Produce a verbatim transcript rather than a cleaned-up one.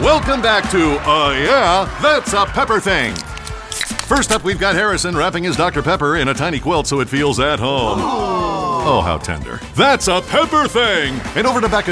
Welcome back to Uh Yeah, That's a Pepper Thing. First up, we've got Harrison wrapping his Doctor Pepper in a tiny quilt so it feels at home. Oh, how tender. That's a Pepper Thing. And over to Becca